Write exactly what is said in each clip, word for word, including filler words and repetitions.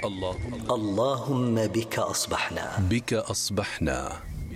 اللهم اللهم بك أصبحنا بك أصبحنا.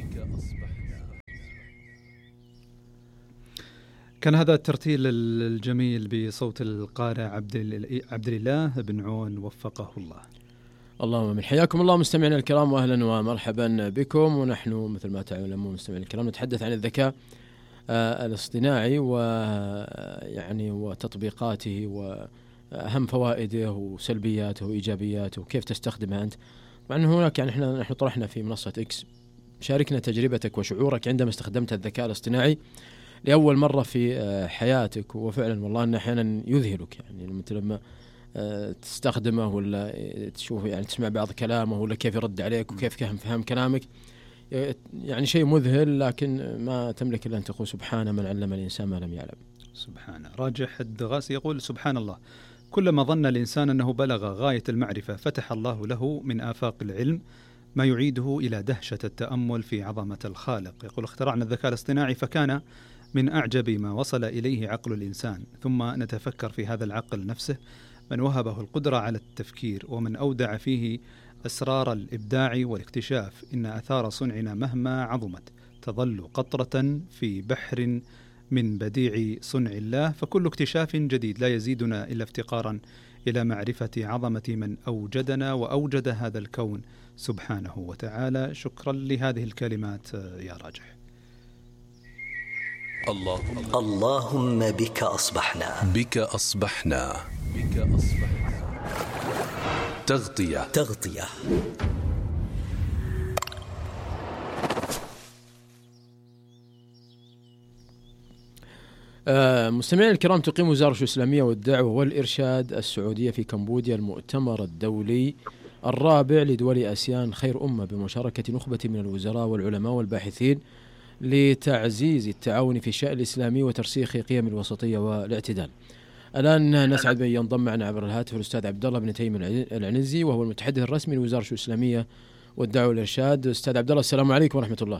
كان هذا الترتيل الجميل بصوت القارئ عبد عبد الله بن عون وفقه الله. اللهم من حياكم الله مستمعينا الكرام، واهلا ومرحبا بكم. ونحن مثل ما تعلمون مستمعينا الكرام نتحدث عن الذكاء آه الاصطناعي ويعني وتطبيقاته وأهم فوائده وسلبياته وإيجابياته وكيف تستخدمها أنت. مع أنه هناك يعني احنا نحن طرحنا في منصة إكس، شاركنا تجربتك وشعورك عندما استخدمت الذكاء الاصطناعي لأول مرة في حياتك. وفعلا والله أنه أحيانا يذهلك، يعني لما لما تستخدمه ولا تشوف يعني تسمع بعض كلامه ولا كيف يرد عليك وكيف فهم فهم كلامك، يعني شيء مذهل، لكن ما تملك إلا أن تقول سبحان من علم الإنسان ما لم يعلم. سبحانه. راجح الدغاسي يقول سبحان الله، كلما ظن الإنسان أنه بلغ غاية المعرفة فتح الله له من آفاق العلم ما يعيده إلى دهشة التأمل في عظمة الخالق. يقول اخترعنا الذكاء الاصطناعي فكان من أعجب ما وصل إليه عقل الإنسان، ثم نتفكر في هذا العقل نفسه من وهبه القدرة على التفكير ومن أودع فيه أسرار الإبداع والاكتشاف. إن أثار صنعنا مهما عظمت تظل قطرة في بحر من بديع صنع الله، فكل اكتشاف جديد لا يزيدنا إلا افتقارا إلى معرفة عظمة من أوجدنا وأوجد هذا الكون سبحانه وتعالى. شكرا لهذه الكلمات يا راجح. اللهم اللهم بك أصبحنا بك أصبحنا بك أصبحنا. تغطية تغطية آه مستمعين الكرام، تقيم وزارة الإسلامية والدعوة والإرشاد السعودية في كمبوديا المؤتمر الدولي الرابع لدول آسيان خير أمة بمشاركة نخبة من الوزراء والعلماء والباحثين لتعزيز التعاون في الشأن الإسلامي وترسيخ قيم الوسطية والاعتدال. الآن نسعد بأن ينضم معنا عبر الهاتف الأستاذ عبد الله بن تيم العنزي، وهو المتحدث الرسمي لوزارة الإسلامية والدعوة والإرشاد. أستاذ عبد الله، السلام عليكم ورحمة الله.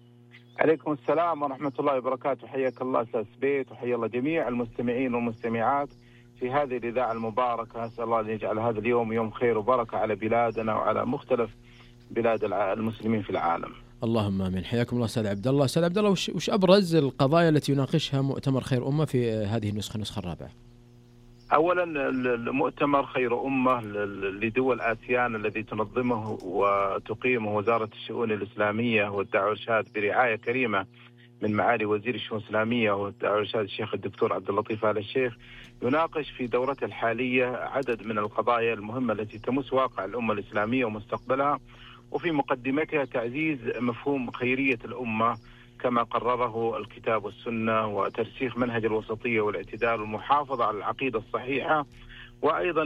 عليكم السلام ورحمة الله وبركاته. حياك الله أستاذ بيت، وحيا الله جميع المستمعين والمستمعات في هذه الإذاعة المباركة. أسأل الله أن يجعل هذا اليوم يوم خير وبركة على بلادنا وعلى مختلف بلاد المسلمين في العالم. اللهم آمين. حياكم الله أستاذ عبد الله. أستاذ عبد الله، وش, وش أبرز القضايا التي يناقشها مؤتمر خير أمة في هذه النسخة النسخة الرابعة؟ أولا المؤتمر خير أمة لدول آسيان الذي تنظمه وتقيمه وزارة الشؤون الإسلامية والدعوة والإرشاد برعاية كريمة من معالي وزير الشؤون الإسلامية والدعوة والإرشاد الشيخ الدكتور عبد اللطيف آل الشيخ، يناقش في دورته الحالية عدد من القضايا المهمة التي تمس واقع الأمة الإسلامية ومستقبلها، وفي مقدمتها تعزيز مفهوم خيرية الأمة كما قرره الكتاب والسنة، وترسيخ منهج الوسطية والاعتدال والمحافظة على العقيدة الصحيحة، وأيضا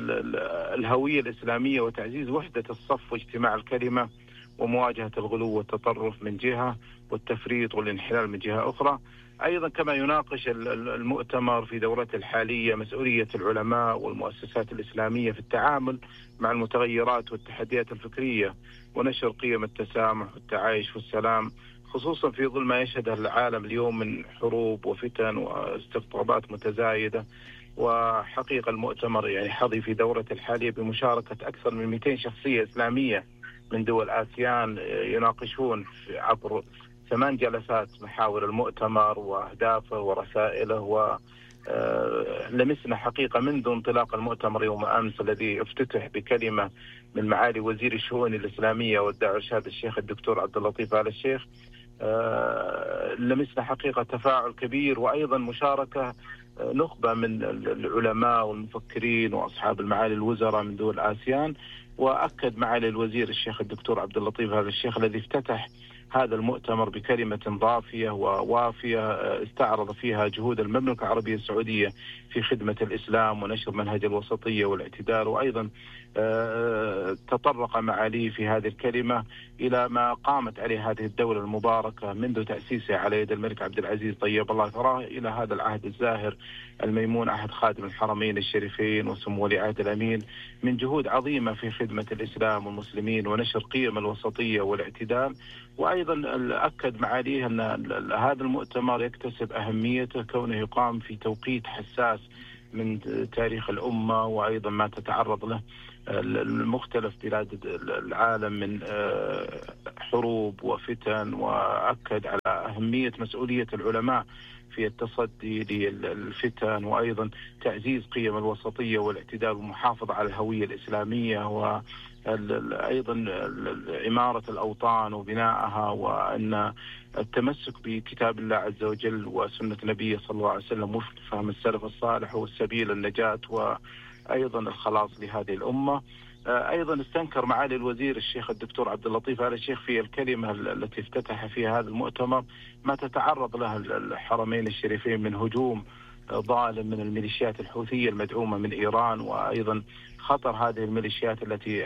الهوية الإسلامية وتعزيز وحدة الصف واجتماع الكلمة ومواجهة الغلو والتطرف من جهة والتفريط والانحلال من جهة أخرى. أيضا كما يناقش المؤتمر في دورته الحالية مسؤولية العلماء والمؤسسات الإسلامية في التعامل مع المتغيرات والتحديات الفكرية ونشر قيم التسامح والتعايش والسلام، خصوصا في ظل ما يشهده العالم اليوم من حروب وفتن واستقطابات متزايدة. وحقيقة المؤتمر يعني حظي في دورته الحالية بمشاركة أكثر من مئتين شخصية إسلامية من دول آسيان يناقشون عبر ثمان جلسات محاور المؤتمر وأهدافه ورسائله. ولمسنا حقيقة منذ انطلاق المؤتمر يوم أمس الذي افتتح بكلمة من معالي وزير الشؤون الإسلامية والدعوة والإرشاد الشيخ الدكتور عبد اللطيف آل الشيخ، لمسنا حقيقة تفاعل كبير، وأيضا مشاركة نخبة من العلماء والمفكرين وأصحاب المعالي الوزراء من دول آسيان. وأكد معالي الوزير الشيخ الدكتور عبد اللطيف هذا الشيخ الذي افتتح هذا المؤتمر بكلمة ضافية ووافية استعرض فيها جهود المملكة العربية السعودية في خدمة الإسلام ونشر منهج الوسطية والاعتدال. وأيضا تطرق معاليه في هذه الكلمة إلى ما قامت عليه هذه الدولة المباركة منذ تأسيسها على يد الملك عبد العزيز طيب الله ثراه إلى هذا العهد الزاهر الميمون عهد خادم الحرمين الشريفين وسمو ولي عهد الأمين، من جهود عظيمة في خدمة الإسلام والمسلمين ونشر قيم الوسطية والاعتدال. وأيضا أكد معاليه أن هذا المؤتمر يكتسب أهميته كونه يقام في توقيت حساس من تاريخ الأمة، وأيضا ما تتعرض له المختلف بلاد العالم من حروب وفتن، وأكد على أهمية مسؤولية العلماء في التصدي للفتن، وأيضا تعزيز قيم الوسطية والاعتدال والمحافظة على الهوية الإسلامية، وأيضا عمارة الأوطان وبنائها، وأن التمسك بكتاب الله عز وجل وسنة نبيه صلى الله عليه وسلم وفق فهم السلف الصالح هو السبيل النجاة وأيضا الخلاص لهذه الأمة. أيضا استنكر معالي الوزير الشيخ الدكتور عبد اللطيف آل الشيخ في الكلمة التي افتتح فيها هذا المؤتمر ما تتعرض له الحرمين الشريفين من هجوم ظالم من الميليشيات الحوثية المدعومة من إيران، وأيضا خطر هذه الميليشيات التي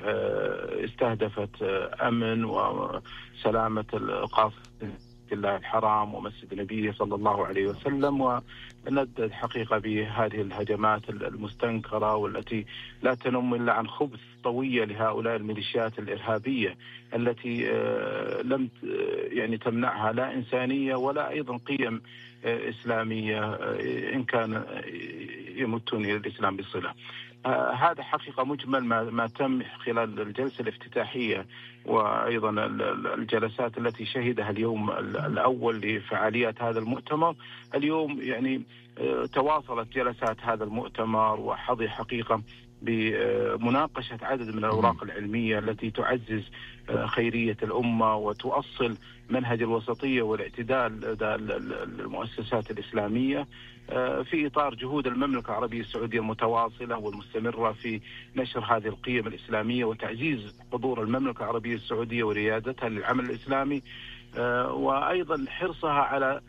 استهدفت أمن وسلامة القاصدين الله الحرام ومسجد نبيه صلى الله عليه وسلم. وندد حقيقة بهذه الهجمات المستنكرة والتي لا تنم إلا عن خبث طوية لهؤلاء الميليشيات الإرهابية التي لم يعني تمنعها لا إنسانية ولا أيضا قيم إسلامية إن كان يمتون إلى الإسلام بصلة. آه هذا حقيقة مجمل ما, ما تم خلال الجلسة الافتتاحية وأيضا الجلسات التي شهدها اليوم الأول لفعاليات هذا المؤتمر. اليوم يعني آه تواصلت جلسات هذا المؤتمر وحظي حقيقة بمناقشة عدد من الأوراق العلمية التي تعزز خيرية الأمة وتؤصل منهج الوسطية والاعتدال لدى المؤسسات الإسلامية في إطار جهود المملكة العربية السعودية المتواصلة والمستمرة في نشر هذه القيم الإسلامية وتعزيز حضور المملكة العربية السعودية وريادتها للعمل الإسلامي، وأيضا حرصها على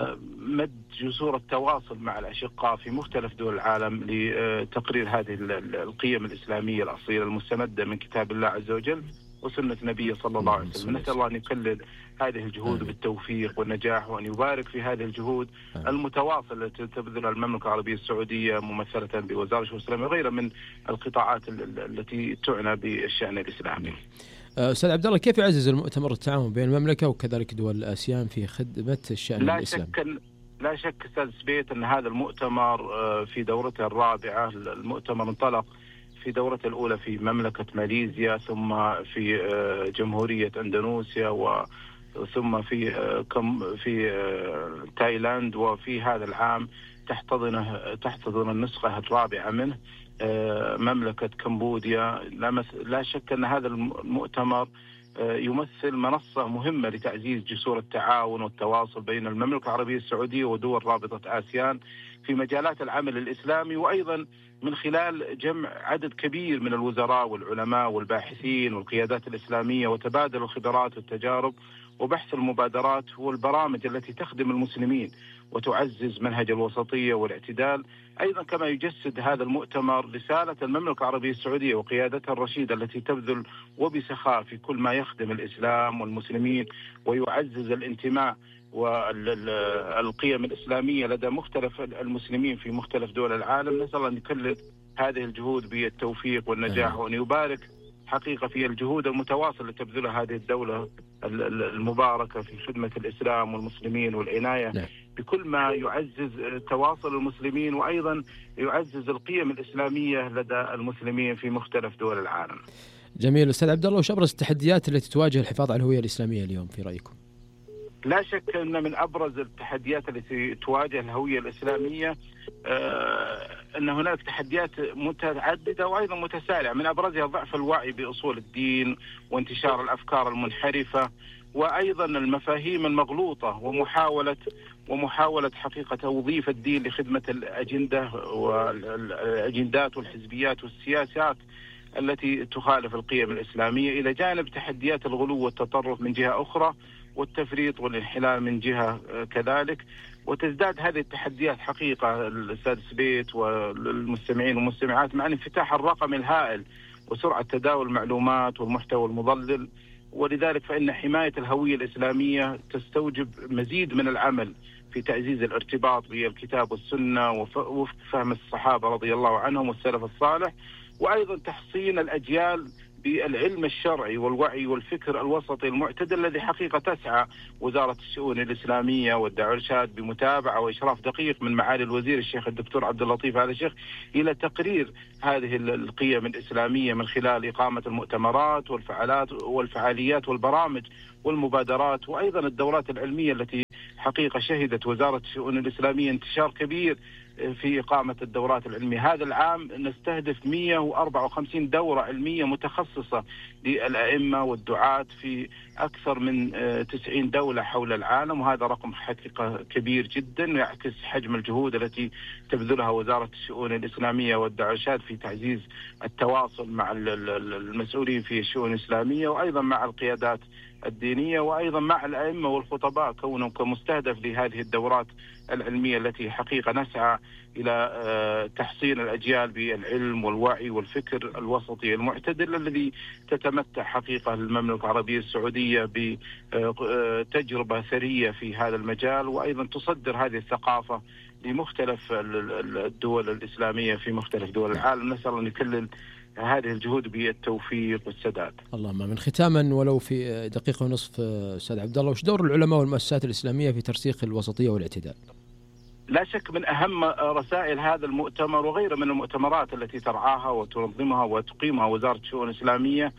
مد جسور التواصل مع الأشقاء في مختلف دول العالم لتقرير هذه القيم الإسلامية الأصيلة المستمدة من كتاب الله عز وجل وسنة نبيه صلى الله عليه وسلم. نسأل الله أن يكلل هذه الجهود بالتوفيق والنجاح وأن يبارك في هذه الجهود المتواصلة التي تبذلها المملكة العربية السعودية ممثلة بوزارة الشؤون الإسلامية وغيرها من القطاعات التي تعنى بالشأن الإسلامي. أستاذ عبد الله، كيف يعزز المؤتمر التعاون بين المملكة وكذلك دول الآسيان في خدمة الشأن لا الإسلامي؟ شك لا شك أستاذ سبيت أن هذا المؤتمر في دورته الرابعة، المؤتمر انطلق في دورته الأولى في مملكة ماليزيا ثم في جمهورية أندونيسيا و ثم في كم في تايلاند، وفي هذا العام تحتضن تحتضن النسخة الرابعة منه مملكة كمبوديا. لا شك أن هذا المؤتمر يمثل منصة مهمة لتعزيز جسور التعاون والتواصل بين المملكة العربية السعودية ودول رابطة آسيان في مجالات العمل الإسلامي، وأيضا من خلال جمع عدد كبير من الوزراء والعلماء والباحثين والقيادات الإسلامية وتبادل الخبرات والتجارب وبحث المبادرات والبرامج التي تخدم المسلمين وتعزز منهج الوسطية والاعتدال. أيضا كما يجسد هذا المؤتمر رسالة المملكة العربية السعودية وقيادتها الرشيدة التي تبذل وبسخاء في كل ما يخدم الإسلام والمسلمين ويعزز الانتماء والقيم الإسلامية لدى مختلف المسلمين في مختلف دول العالم. نسأل أن يكلل هذه الجهود بالتوفيق والنجاح وأن يبارك حقيقة في الجهود المتواصلة التي تبذلها هذه الدولة المباركة في خدمة الإسلام والمسلمين والعناية نعم. بكل ما يعزز تواصل المسلمين وأيضا يعزز القيم الإسلامية لدى المسلمين في مختلف دول العالم. جميل. أستاذ عبد الله، وش أبرز التحديات التي تواجه الحفاظ على الهوية الإسلامية اليوم في رأيكم؟ لا شك أن من أبرز التحديات التي تواجه الهوية الإسلامية آه أن هناك تحديات متعددة وأيضا متسارعة، من أبرزها ضعف الوعي بأصول الدين وانتشار الأفكار المنحرفة وأيضا المفاهيم المغلوطة ومحاولة ومحاولة حقيقة توظيف الدين لخدمة الأجندة والأجندات والحزبيات والسياسات التي تخالف القيم الإسلامية، إلى جانب تحديات الغلو والتطرف من جهة أخرى والتفريط والانحلال من جهة كذلك. وتزداد هذه التحديات حقيقة الأستاذ سبيت والمستمعين والمستمعات مع الانفتاح الرقمي الهائل وسرعة تداول المعلومات والمحتوى المضلل، ولذلك فإن حماية الهوية الإسلامية تستوجب مزيد من العمل في تعزيز الارتباط بالكتاب والسنة وفهم الصحابة رضي الله عنهم والسلف الصالح، وأيضا تحصين الأجيال بالعلم الشرعي والوعي والفكر الوسطي المعتدل الذي حقيقة تسعى وزارة الشؤون الإسلامية والدعوة والإرشاد بمتابعة وإشراف دقيق من معالي الوزير الشيخ الدكتور عبد اللطيف آل الشيخ إلى تقرير هذه القيم الإسلامية من خلال إقامة المؤتمرات والفعالات والفعاليات والبرامج والمبادرات، وأيضا الدورات العلمية التي حقيقة شهدت وزارة الشؤون الإسلامية انتشار كبير في إقامة الدورات العلمية. هذا العام نستهدف مئة وأربعة وخمسين دورة علمية متخصصة للأئمة والدعاة في أكثر من تسعين دولة حول العالم، وهذا رقم حقيقة كبير جدا يعكس حجم الجهود التي تبذلها وزارة الشؤون الإسلامية والدعوة والإرشاد في تعزيز التواصل مع المسؤولين في الشؤون الإسلامية، وأيضا مع القيادات الدينية، وأيضا مع الأئمة والخطباء كونهم كمستهدف لهذه الدورات العلمية التي حقيقة نسعى إلى تحصين الأجيال بالعلم والوعي والفكر الوسطي المعتدل الذي تتمتع حقيقة المملكة العربية السعودية بتجربة ثرية في هذا المجال، وأيضا تصدر هذه الثقافة لمختلف الدول الإسلامية في مختلف دول العالم. نسأل أن يكلل هذه الجهود بالتوفيق والسداد. اللهم من ختاما ولو في دقيقة ونصف أستاذ عبد الله، وش دور العلماء والمؤسسات الإسلامية في ترسيخ الوسطية والاعتدال؟ لا شك من أهم رسائل هذا المؤتمر وغيره من المؤتمرات التي ترعاها وتنظمها وتقيمها وزارة الشؤون الإسلامية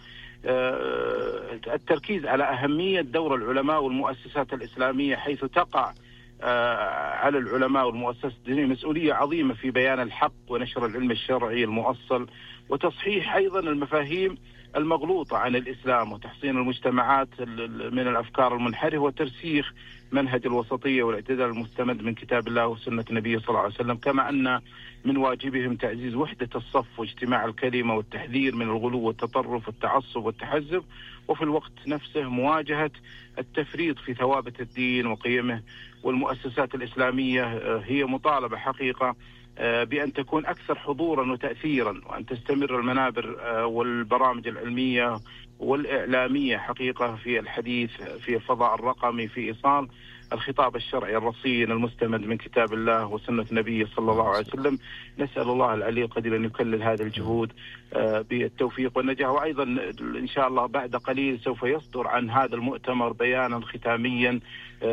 التركيز على أهمية دور العلماء والمؤسسات الإسلامية، حيث تقع على العلماء والمؤسسات الدينية مسؤولية عظيمة في بيان الحق ونشر العلم الشرعي المؤصل، وتصحيح أيضا المفاهيم المغلوطة عن الإسلام، وتحصين المجتمعات من الأفكار المنحرفة، وترسيخ منهج الوسطية والاعتدال المستمد من كتاب الله وسنة النبي صلى الله عليه وسلم. كما أن من واجبهم تعزيز وحدة الصف واجتماع الكلمة والتحذير من الغلو والتطرف والتعصب والتحزب، وفي الوقت نفسه مواجهة التفريط في ثوابت الدين وقيمه. والمؤسسات الإسلامية هي مطالبة حقيقة بأن تكون أكثر حضورا وتأثيرا، وأن تستمر المنابر والبرامج العلمية والإعلامية حقيقة في الحديث في الفضاء الرقمي في إيصال الخطاب الشرعي الرصين المستمد من كتاب الله وسنة النبي صلى الله عليه وسلم. نسأل الله العلي القدير أن يكلل هذه الجهود بالتوفيق والنجاح. وأيضا إن شاء الله بعد قليل سوف يصدر عن هذا المؤتمر بيانا ختاميا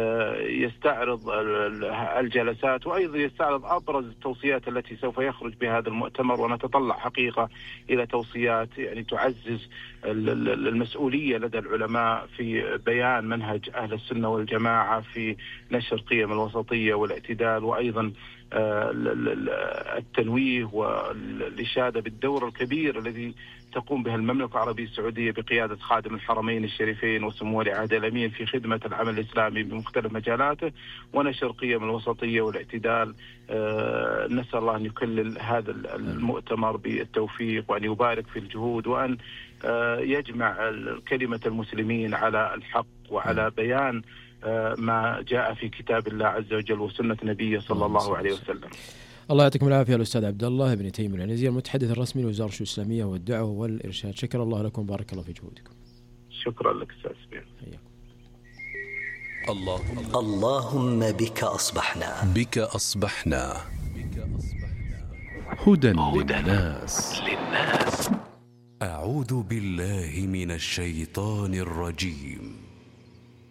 يستعرض الجلسات، وأيضا يستعرض أبرز التوصيات التي سوف يخرج بهذا المؤتمر، ونتطلع حقيقة إلى توصيات يعني تعزز المسؤولية لدى العلماء في بيان منهج أهل السنة والجماعة في نشر قيم الوسطية والاعتدال، وأيضا التنويه والإشادة بالدور الكبير الذي تقوم به المملكة العربية السعودية بقيادة خادم الحرمين الشريفين وسمو ولي العهد الأمين في خدمة العمل الإسلامي بمختلف مجالاته ونشر قيم الوسطية والاعتدال. آه نسأل الله أن يكلل هذا المؤتمر بالتوفيق، وأن يبارك في الجهود، وأن آه يجمع كلمة المسلمين على الحق وعلى بيان ما جاء في كتاب الله عز وجل وسنة نبيه صلى الله عليه وسلم. الله يعطيكم العافية الأستاذ عبد الله بن تيم العنزي المتحدث الرسمي لوزارة الشؤون الإسلامية والدعوة والإرشاد. شكر الله لكم، بارك الله في جهودكم. شكرا لك أستاذ سبيل. اللهم اللهم بك أصبحنا بك أصبحنا هدى للناس. أعوذ بالله من الشيطان الرجيم.